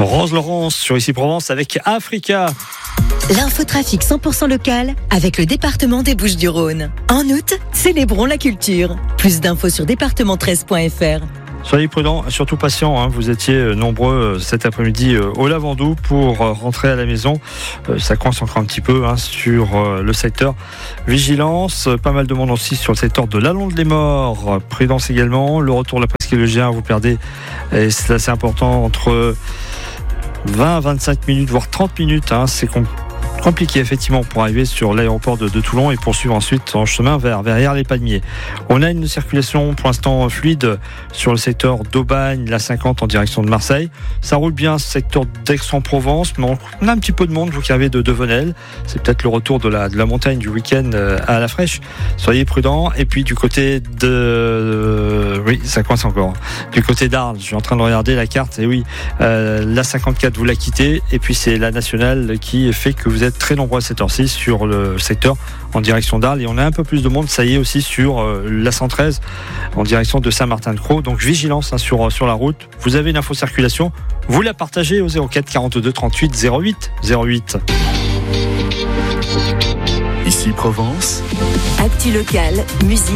Rose Laurence sur Ici Provence avec Africa. L'infotrafic 100% local avec le département des Bouches-du-Rhône. En août, célébrons la culture. Plus d'infos sur département13.fr. Soyez prudents, surtout patients. Vous étiez nombreux cet après-midi au Lavandou pour rentrer à la maison. Ça coince encore un petit peu sur le secteur. Vigilance, pas mal de monde aussi sur le secteur de l'Allonde-les-Morts. Prudence également. Le retour de la presqu'île G1, vous perdez, et c'est assez important, entre 20 à 25 minutes, voire 30 minutes. C'est compliqué effectivement pour arriver sur l'aéroport de Toulon et poursuivre ensuite en chemin vers les Palmiers. On a une circulation pour l'instant fluide sur le secteur d'Aubagne, la 50 en direction de Marseille. Ça roule bien, ce secteur d'Aix-en-Provence, mais on a un petit peu de monde, vous qui arrivez de Venelle. C'est peut-être le retour de la montagne du week-end à la fraîche. Soyez prudents. Et puis du côté de... Oui, ça coince encore. Du côté d'Arles, je suis en train de regarder la carte, et oui, la 54, vous la quittez, et puis c'est la nationale qui fait que vous êtes très nombreux à cette heure-ci sur le secteur en direction d'Arles, et on a un peu plus de monde, ça y est, aussi sur la 113 en direction de Saint-Martin-de-Croix. Donc vigilance sur la route. Vous avez une info circulation, vous la partagez au 04 42 38 08 08. Ici Provence. Actu local, musique.